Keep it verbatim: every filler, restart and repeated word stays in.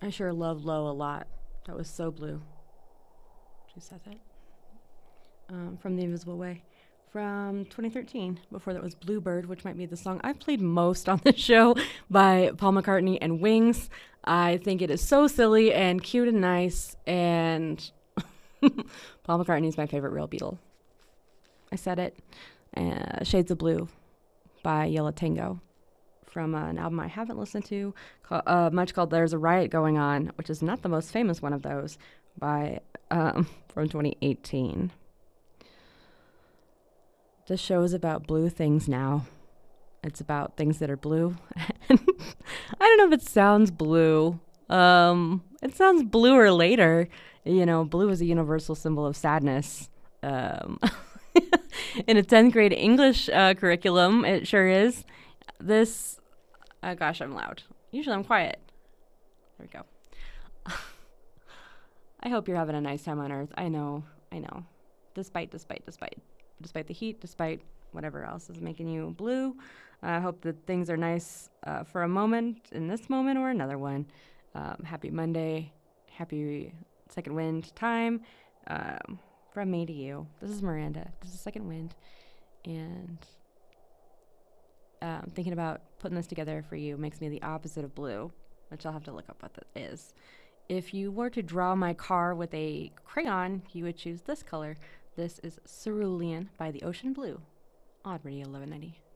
I sure love Low a lot. That was so blue. She said that. Um, from The Invisible Way. From twenty thirteen. Before that was Bluebird, which might be the song I've played most on this show by Paul McCartney and Wings. I think it is so silly and cute and nice, and Paul McCartney is my favorite real Beatle. I said it. Uh, Shades of Blue by Yo La Tengo, from uh, an album I haven't listened to call, uh, much, called There's a Riot Going On, which is not the most famous one of those, by um, from twenty eighteen. This show is about blue things now. It's about things that are blue. I don't know if it sounds blue. Um, it sounds bluer later. You know, blue is a universal symbol of sadness. Um, in a tenth grade English uh, curriculum, it sure is. This, oh gosh, I'm loud. Usually I'm quiet. There we go. I hope you're having a nice time on Earth. I know, I know. Despite, despite, despite. Despite the heat, despite whatever else is making you blue. I uh, hope that things are nice uh, for a moment, in this moment or another one. Um, happy Monday. Happy Second Wind time. Um, from me to you. This is Miranda. This is Second Wind. And um, thinking about putting this together for you makes me the opposite of blue, which I'll have to look up what that is. If you were to draw my car with a crayon, you would choose this color. This is Cerulean by the Ocean Blue on Radio eleven ninety.